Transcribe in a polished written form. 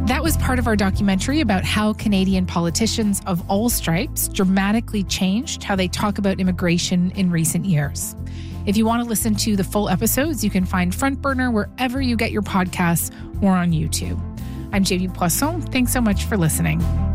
That was part of our documentary about how Canadian politicians of all stripes dramatically changed how they talk about immigration in recent years. If you want to listen to the full episodes, you can find Front Burner wherever you get your podcasts or on YouTube. I'm JV Poisson. Thanks so much for listening.